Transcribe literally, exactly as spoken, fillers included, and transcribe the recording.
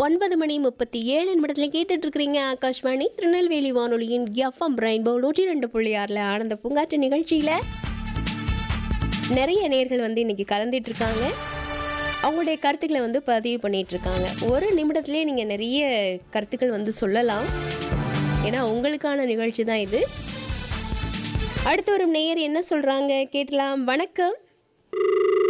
ஒன்பது மணி முப்பத்தி ஏழு நிமிடத்தில் கேட்டுட்டு இருக்கிறீங்க ஆகாஷ்வாணி திருநெல்வேலி வானொலியின் எஃப்எம் ரெயின்போ நூற்றி ரெண்டு புள்ளி ஆறில் ஆனந்த பூங்காற்று நிகழ்ச்சியில் நிறைய நேர்கள் வந்து இன்னைக்கு கலந்துட்டு இருக்காங்க. அவங்களுடைய கருத்துக்களை வந்து பதிவு பண்ணிட்டு இருக்காங்க. ஒரு நிமிடத்திலே நீங்கள் நிறைய கருத்துக்கள் வந்து சொல்லலாம். ஏன்னா உங்களுக்கான நிகழ்ச்சி தான் இது. அடுத்து வரும் நேயர் என்ன சொல்றாங்க கேட்கலாம். வணக்கம்.